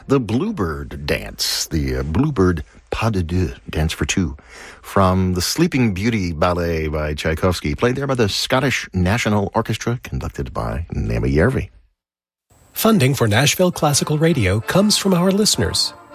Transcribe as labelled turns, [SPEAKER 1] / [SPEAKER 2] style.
[SPEAKER 1] the Bluebird Dance, the Bluebird Pas de Deux, Dance for Two, from the Sleeping Beauty Ballet by Tchaikovsky, played there by the Scottish National Orchestra, conducted by Naima Järvi.
[SPEAKER 2] Funding for Nashville Classical Radio comes from our listeners